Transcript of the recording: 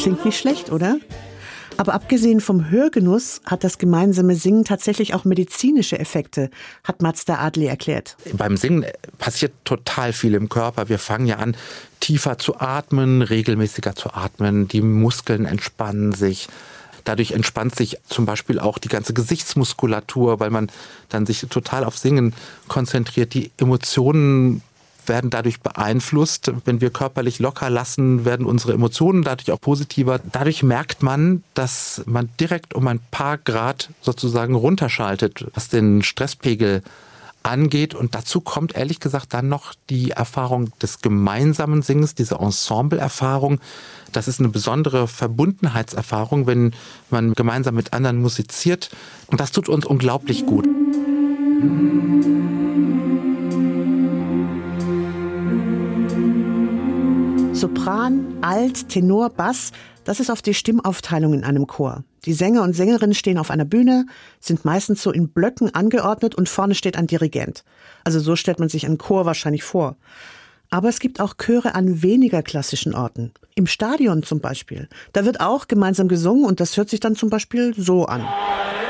Klingt nicht schlecht, oder? Aber abgesehen vom Hörgenuss hat das gemeinsame Singen tatsächlich auch medizinische Effekte, hat Mazda Adli erklärt. Beim Singen passiert total viel im Körper. Wir fangen ja an, tiefer zu atmen, regelmäßiger zu atmen. Die Muskeln entspannen sich. Dadurch entspannt sich zum Beispiel auch die ganze Gesichtsmuskulatur, weil man dann sich total auf Singen konzentriert. Die Emotionen werden dadurch beeinflusst. Wenn wir körperlich locker lassen, werden unsere Emotionen dadurch auch positiver. Dadurch merkt man, dass man direkt um ein paar Grad sozusagen runterschaltet, was den Stresspegel angeht. Und dazu kommt ehrlich gesagt dann noch die Erfahrung des gemeinsamen Singens, diese Ensemble-Erfahrung. Das ist eine besondere Verbundenheitserfahrung, wenn man gemeinsam mit anderen musiziert. Und das tut uns unglaublich gut. Sopran, Alt, Tenor, Bass, das ist oft die Stimmaufteilung in einem Chor. Die Sänger und Sängerinnen stehen auf einer Bühne, sind meistens so in Blöcken angeordnet und vorne steht ein Dirigent. Also so stellt man sich einen Chor wahrscheinlich vor. Aber es gibt auch Chöre an weniger klassischen Orten. Im Stadion zum Beispiel. Da wird auch gemeinsam gesungen und das hört sich dann zum Beispiel so an.